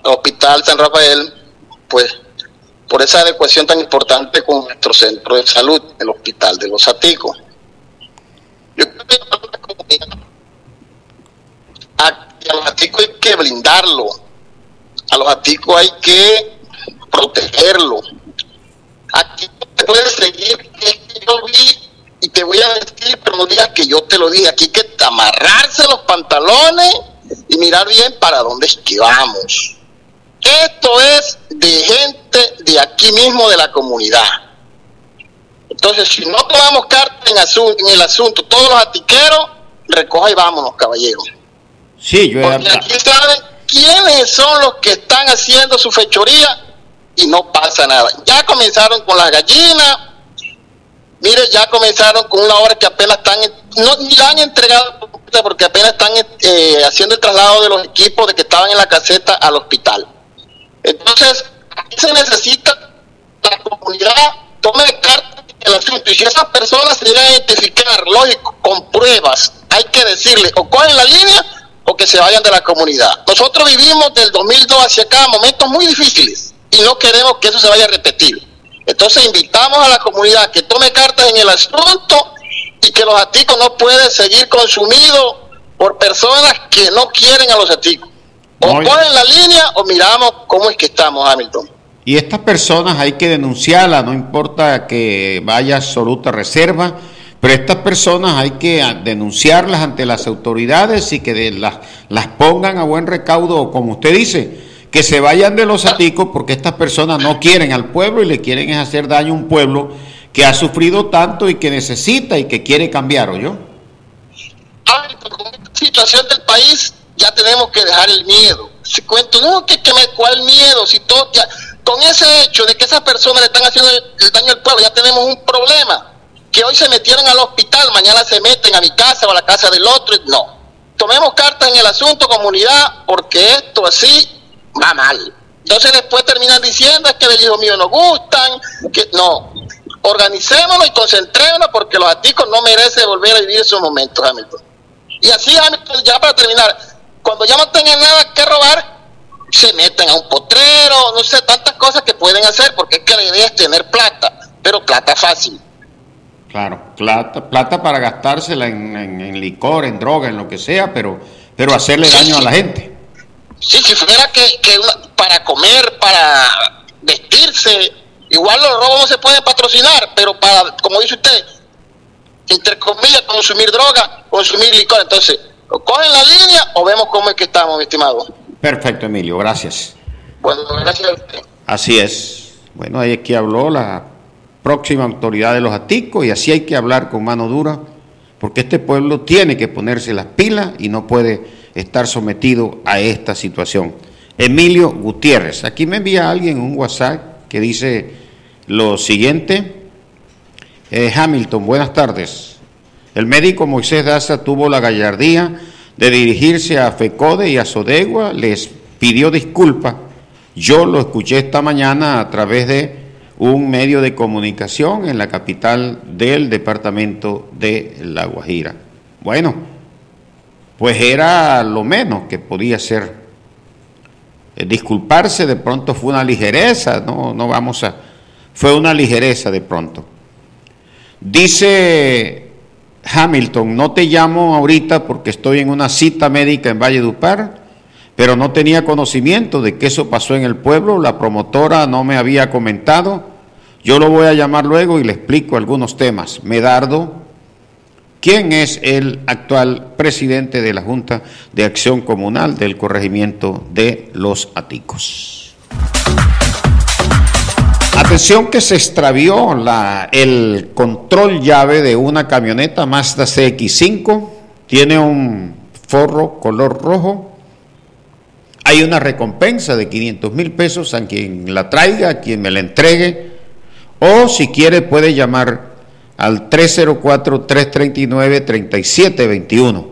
Hospital San Rafael, pues por esa adecuación tan importante con nuestro centro de salud, el Hospital de los Aticos. Yo creo que a los aticos hay que blindarlo, a los aticos hay que protegerlo. Aquí no te puedes seguir, es que yo vi y te voy a decir, pero no digas que yo te lo dije, aquí hay que amarrarse los pantalones y mirar bien para dónde es que vamos. Esto es de gente de aquí mismo, de la comunidad. Entonces, si no tomamos carta en el asunto, todos los atiqueros, recoja y vámonos, caballeros. Sí, porque aquí saben quiénes son los que están haciendo su fechoría y no pasa nada. Ya comenzaron con las gallinas, mire, ya comenzaron con una obra que apenas están, no ni la han entregado porque apenas están haciendo el traslado de los equipos de que estaban en la caseta al hospital. Entonces, aquí se necesita la comunidad tome carta en el asunto, y si esas personas se llegan a identificar, lógico, con pruebas, hay que decirle, o cogen la línea, o que se vayan de la comunidad. Nosotros vivimos del 2002 hacia acá momentos muy difíciles, y no queremos que eso se vaya a repetir. Entonces invitamos a la comunidad que tome cartas en el asunto, y que los aticos no pueden seguir consumidos por personas que no quieren a los aticos. O cogen la línea o miramos cómo es que estamos, Hamilton. Y estas personas hay que denunciarlas, no importa que vaya absoluta reserva, pero estas personas hay que denunciarlas ante las autoridades y que las pongan a buen recaudo, o como usted dice, que se vayan de los aticos, porque estas personas no quieren al pueblo y le quieren hacer daño a un pueblo que ha sufrido tanto y que necesita y que quiere cambiar, ¿oyó? Con esta situación del país ya tenemos que dejar el miedo. Si cuento, no, ¿cuál miedo? Si todo, ya, con ese hecho de que esas personas le están haciendo el daño al pueblo, ya tenemos un problema. Que hoy se metieron al hospital, mañana se meten a mi casa o a la casa del otro. No. Tomemos cartas en el asunto, comunidad, porque esto así va mal. Entonces después terminan diciendo es que del hijo mío no gustan, que no. Organicémonos y concentrémonos, porque los aticos no merecen volver a vivir esos momentos, Hamilton. Y así, Hamilton, ya para terminar, cuando ya no tengan nada que robar, se meten a un potrero, no sé, tantas cosas que pueden hacer, porque es que la idea es tener plata, pero plata fácil. Claro, plata para gastársela en licor, en droga, en lo que sea, pero hacerle daño a la gente. Sí, si fuera que para comer, para vestirse, igual los robos no se pueden patrocinar, pero para, como dice usted, entre comillas, consumir droga, consumir licor. Entonces, o cogen la línea o vemos cómo es que estamos, mi estimado. Perfecto, Emilio, gracias. Bueno, gracias a usted. Así es. Bueno, ahí aquí habló la próxima autoridad de los aticos, y así hay que hablar con mano dura, porque este pueblo tiene que ponerse las pilas y no puede estar sometido a esta situación. Emilio Gutiérrez, aquí me envía alguien un WhatsApp que dice lo siguiente: Hamilton, buenas tardes. El médico Moisés Daza tuvo la gallardía de dirigirse a FECODE y a Sodegua, les pidió disculpas. Yo lo escuché esta mañana a través de un medio de comunicación en la capital del departamento de La Guajira. Bueno, pues era lo menos que podía hacer. Disculparse de pronto fue una ligereza, fue una ligereza de pronto. Dice Hamilton, no te llamo ahorita porque estoy en una cita médica en Valledupar, pero no tenía conocimiento de que eso pasó en el pueblo, la promotora no me había comentado, yo lo voy a llamar luego y le explico algunos temas. Medardo, quien es el actual presidente de la Junta de Acción Comunal del corregimiento de Los Aticos. Atención que se extravió el control llave de una camioneta Mazda CX-5, tiene un forro color rojo, hay una recompensa de 500,000 pesos a quien la traiga, a quien me la entregue, o si quiere puede llamar al 304-339-3721,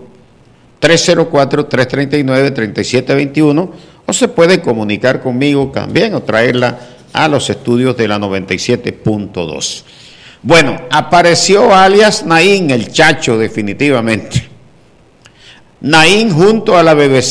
304-339-3721, o se puede comunicar conmigo también o traerla a los estudios de la 97.2. Bueno, apareció alias Naín, el Chacho, definitivamente. Naín junto a la BBC